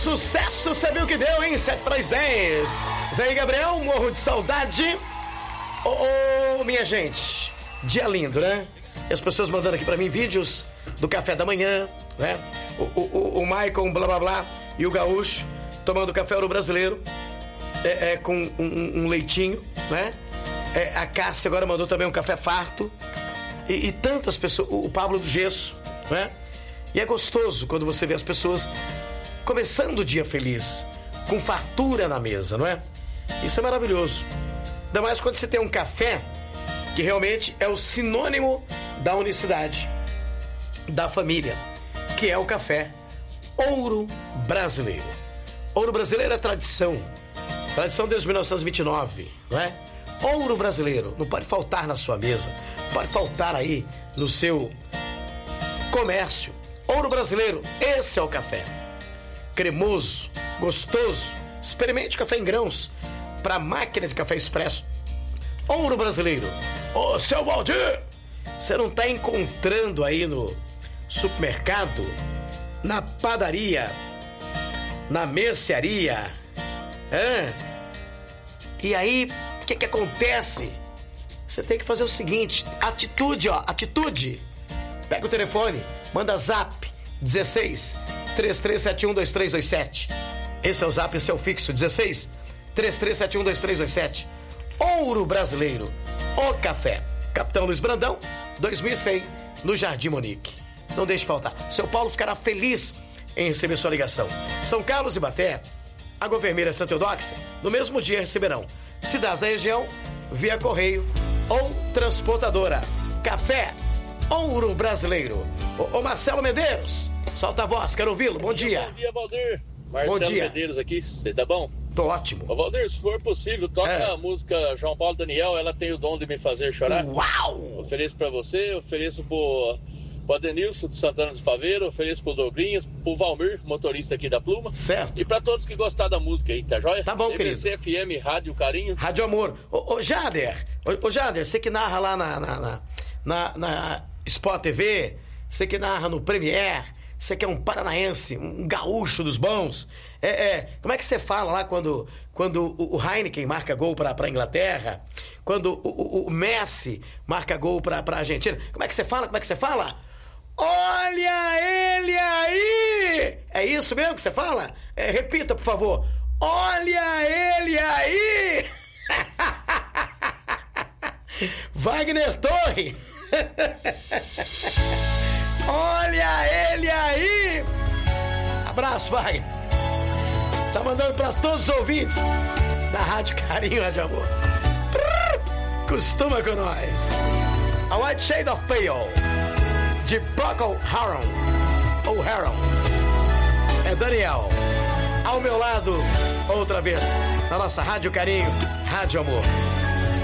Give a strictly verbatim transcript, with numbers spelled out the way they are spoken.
Sucesso, você viu que deu, hein? sete para as dez. Zé aí, Gabriel, morro de saudade. Ô, oh, oh, minha gente, dia lindo, né? E as pessoas mandando aqui pra mim vídeos do café da manhã, né? O, o, o Michael, blá blá blá, e o Gaúcho tomando café Ouro Brasileiro, é, é, com um, um leitinho, né? É, a Cássia agora mandou também um café farto. E, e tantas pessoas, o, o Pablo do Gesso, né? E é gostoso quando você vê as pessoas começando o dia feliz, com fartura na mesa, não é? Isso é maravilhoso. Ainda mais quando você tem um café que realmente é o sinônimo da unicidade, da família, que é o café Ouro Brasileiro. Ouro Brasileiro é tradição. Tradição desde mil novecentos e vinte e nove, não é? Ouro Brasileiro não pode faltar na sua mesa, não pode faltar aí no seu comércio. Ouro Brasileiro, esse é o café. Cremoso, gostoso. Experimente café em grãos para máquina de café expresso. Ouro Brasileiro. Ô, seu Valdir, você não tá encontrando aí no supermercado, na padaria, na mercearia? Hã? E aí, o que que acontece? Você tem que fazer o seguinte, atitude, ó, atitude. Pega o telefone, manda zap dezesseis, três três sete um, dois três dois sete. Esse é o zap, esse é o fixo, dezesseis, três três sete um, dois três dois sete. Ouro Brasileiro, o café. Capitão Luiz Brandão, dois mil e cem, no Jardim Monique. Não deixe faltar. Seu Paulo ficará feliz em receber sua ligação. São Carlos e Baté, Água Vermelha Santa Eudóxia, no mesmo dia receberão cidades da região, via correio ou transportadora. Café Ouro Brasileiro. Ô, ô Marcelo Medeiros, solta a voz, quero ouvi-lo. Bom dia. Bom dia, Valdir. Marcelo Bom dia. Medeiros aqui, você tá bom? Tô ótimo. Ô, Valdir, se for possível, toca É. a música João Paulo Daniel, Ela Tem o Dom de Me Fazer Chorar. Uau! Ofereço pra você, ofereço pro, pro Adenilson de Santana do Faveiro, ofereço pro Dobrinhas, pro Valmir, motorista aqui da Pluma. Certo. E pra todos que gostaram da música aí, tá joia? Tá bom, querido. C F M, Rádio Carinho. Rádio Amor. Ô, ô Jader, ô, ô Jader, você que narra lá na, na, na, na, na Sport T V, você que narra no Premiere, você que é um paranaense, um gaúcho dos bons. É, é, como é que você fala lá quando, quando o, o Heineken marca gol pra, pra Inglaterra? Quando o, o, o Messi marca gol pra, pra Argentina? Como é que você fala? Como é que você fala? Olha ele aí! É isso mesmo que você fala? É, repita, por favor. Olha ele aí! Wagner Torre! Olha ele aí! Abraço, Wagner. Tá mandando pra todos os ouvintes da Rádio Carinho, Rádio Amor. Prrr, costuma com nós. A White Shade of Pale, de Procol Harum, ou Harum. É Daniel. Ao meu lado, outra vez, na nossa Rádio Carinho, Rádio Amor.